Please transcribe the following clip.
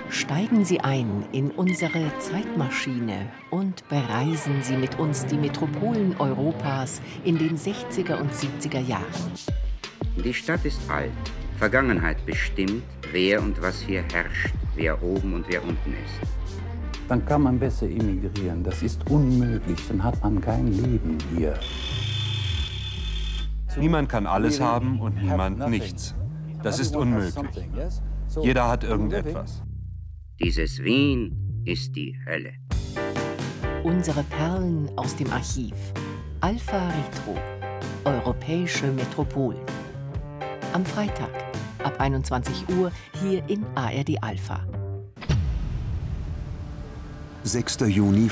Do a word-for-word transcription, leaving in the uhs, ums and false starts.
Steigen Sie ein in unsere Zeitmaschine und bereisen Sie mit uns die Metropolen Europas in den sechziger und siebziger Jahren. Die Stadt ist alt, Vergangenheit bestimmt, wer und was hier herrscht, wer oben und wer unten ist. Dann kann man besser emigrieren. Das ist unmöglich, dann hat man kein Leben hier. Niemand kann alles haben und niemand nichts. Das ist unmöglich. Jeder hat irgendetwas. Dieses Wien ist die Hölle. Unsere Perlen aus dem Archiv. Alpha Retro. Europäische Metropolen. Am Freitag ab einundzwanzig Uhr hier in A R D Alpha. sechster Juni